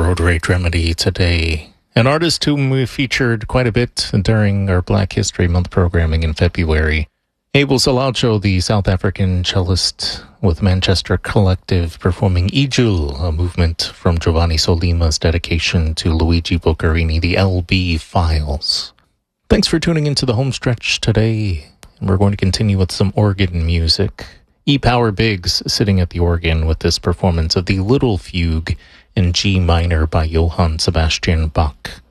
Road Rage Remedy today. An artist whom we featured quite a bit during our Black History Month programming in February. Abel Salaucho, the South African cellist with Manchester Collective, performing Ijul, a movement from Giovanni Solima's dedication to Luigi Boccherini, the LB Files. Thanks for tuning into the home stretch today. We're going to continue with some organ music. E-Power Biggs sitting at the organ with this performance of the Little Fugue in G minor by Johann Sebastian Bach.